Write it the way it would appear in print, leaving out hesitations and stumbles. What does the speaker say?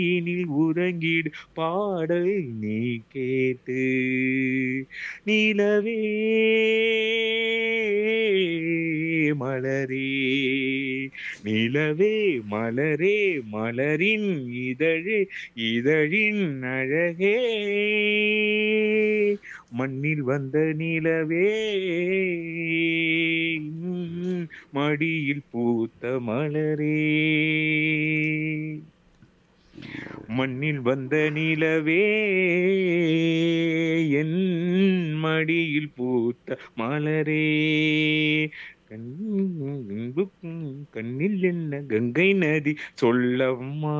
இனில் உறங்கிடு பாடல் நீ கேட்டு நிலவே மலரே நிலவே மலரே மலரின் இதழே இதழின் அழகே மண்ணில் வந்த நிலவே மடியில் பூத்த மலரே மண்ணில் வந்த நிலவே என் மடியில் பூத்த மலரே கண்ணில் என்ன கங்கை நதி சொல்லம்மா